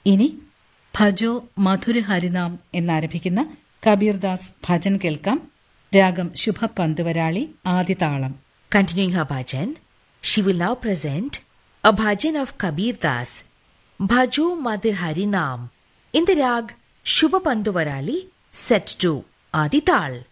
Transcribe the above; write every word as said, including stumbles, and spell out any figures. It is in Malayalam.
ഇനി ഭജോ മധുര ഹരിനാം എന്നാരംഭിക്കുന്ന കബീർദാസ് ഭജൻ കേൾക്കാം. രാഗം ശുഭപന്തുവരാളി, ആദിതാളം. Continuing her bhajan, she will now present a bhajan of Kabir Das, Bhajo Madhur Harinam, in the rag Shubha Panduvarali, set to Adi Tal.